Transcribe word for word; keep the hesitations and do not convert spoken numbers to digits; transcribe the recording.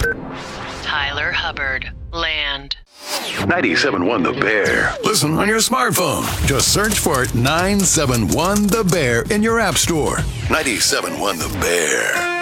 Tyler Hubbard, Land. ninety-seven point one The Bear. Listen on your smartphone. Just search for nine seven one The Bear in your app store. ninety-seven point one The Bear.